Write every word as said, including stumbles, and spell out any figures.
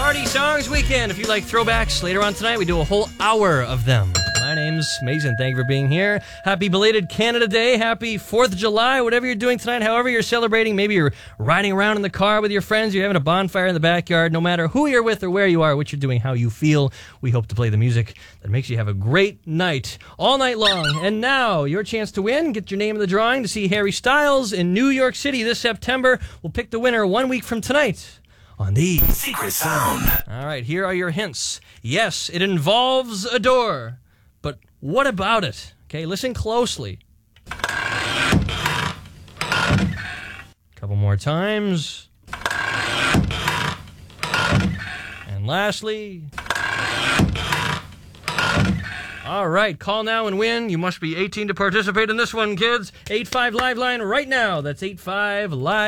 Party Songs Weekend. If you like throwbacks, later on tonight we do a whole hour of them. My name's Mason. Thank you for being here. Happy belated Canada Day. Happy fourth of July. Whatever you're doing tonight, however you're celebrating, maybe you're riding around in the car with your friends, you're having a bonfire in the backyard. No matter who you're with or where you are, what you're doing, how you feel, we hope to play the music that makes you have a great night all night long. And now, your chance to win. Get your name in the drawing to see Harry Styles in New York City this September. We'll pick the winner one week from tonight on the Secret Sound. All right, here are your hints. Yes, it involves a door. But what about it? Okay, listen closely. Couple more times. And lastly. All right, call now and win. You must be eighteen to participate in this one, kids. eight five Live line right now. That's eight five Live.